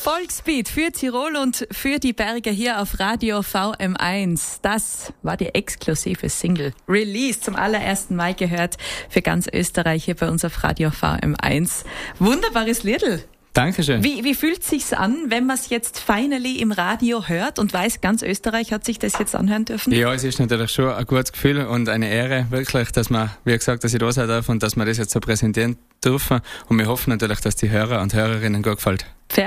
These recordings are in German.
Volksbeat für Tirol und für die Berge hier auf Radio VM1. Das war die exklusive Single Release zum allerersten Mal gehört für ganz Österreich hier bei uns auf Radio VM1. Wunderbares Liedl. Dankeschön. Wie fühlt sich's an, wenn man es jetzt finally im Radio hört und weiß, ganz Österreich hat sich das jetzt anhören dürfen? Ja, es ist natürlich schon ein gutes Gefühl und eine Ehre, wirklich, dass man, wie gesagt, dass ich da sein darf und dass wir das jetzt so präsentieren dürfen. Und wir hoffen natürlich, dass die Hörer und Hörerinnen gut gefällt.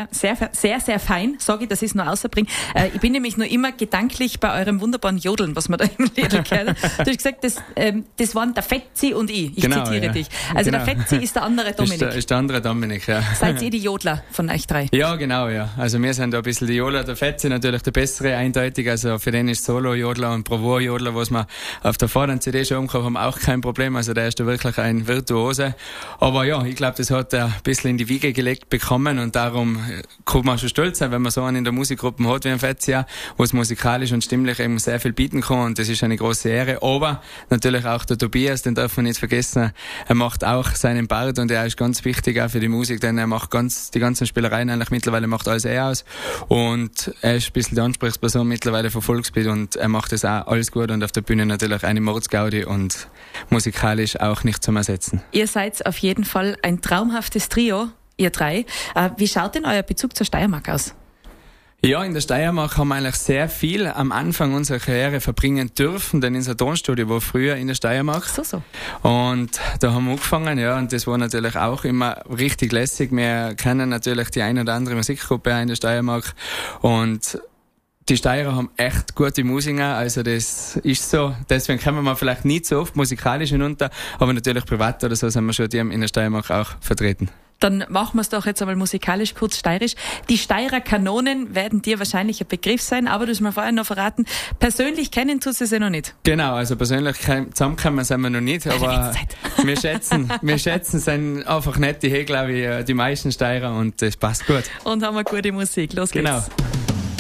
Sehr fein, sage ich, dass ich es nur außerbringe. Ich bin nämlich nur immer gedanklich bei eurem wunderbaren Jodeln, was man da im Liedl gehört. Du hast gesagt, das waren der Fetzi und ich. Ich zitiere dich. Also genau. Der Fetzi ist der andere Dominik. Ist der andere Dominik, ja. Seid ihr die Jodler von euch drei? Ja, genau, ja. Also wir sind da ein bisschen die Jodler. Der Fetzi natürlich der bessere, eindeutig. Also für den ist Solo-Jodler und Bravour-Jodler, was wir auf der vorderen CD schon umgehabt haben, auch kein Problem. Also der ist da wirklich ein Virtuose. Aber ja, ich glaube, das hat er ein bisschen in die Wiege gelegt bekommen und darum kann man schon stolz sein, wenn man so einen in der Musikgruppe hat wie ein Fetzi, wo es musikalisch und stimmlich eben sehr viel bieten kann und das ist eine große Ehre. Aber natürlich auch der Tobias, den darf man nicht vergessen, er macht auch seinen Part und er ist ganz wichtig auch für die Musik, denn er macht die ganzen Spielereien eigentlich mittlerweile macht alles er aus und er ist ein bisschen die Ansprechperson mittlerweile von Volksbeat und er macht das auch alles gut und auf der Bühne natürlich eine Mordsgaudi und musikalisch auch nicht zum Ersetzen. Ihr seid auf jeden Fall ein traumhaftes Trio. Ihr drei. Wie schaut denn euer Bezug zur Steiermark aus? Ja, in der Steiermark haben wir eigentlich sehr viel am Anfang unserer Karriere verbringen dürfen, denn unser Tonstudio war früher in der Steiermark. So. Und da haben wir angefangen, ja, und das war natürlich auch immer richtig lässig. Wir kennen natürlich die ein oder andere Musikgruppe in der Steiermark und die Steirer haben echt gute Musiker, also das ist so. Deswegen kommen wir vielleicht nicht so oft musikalisch hinunter, aber natürlich privat oder so sind wir schon die in der Steiermark auch vertreten. Dann machen wir es doch jetzt einmal musikalisch kurz steirisch. Die Steirer Kanonen werden dir wahrscheinlich ein Begriff sein, aber du hast mir vorher noch verraten, persönlich kennen tut sie noch nicht. Genau, also persönlich zusammenkommen sind wir noch nicht, aber wir schätzen, sind einfach nett, die glaube ich, die meisten Steirer und das passt gut. Und haben wir gute Musik. Los geht's. Genau.